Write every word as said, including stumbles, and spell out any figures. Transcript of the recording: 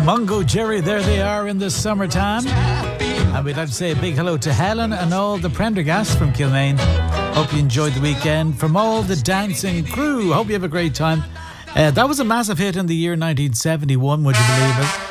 Mungo Jerry, there they are in the summertime. And we'd like to say a big hello to Helen and all the Prendergasts from Kilmaine. Hope you enjoyed the weekend. From all the dancing crew, hope you have a great time. Uh, that was a massive hit in the year nineteen seventy-one, would you believe it?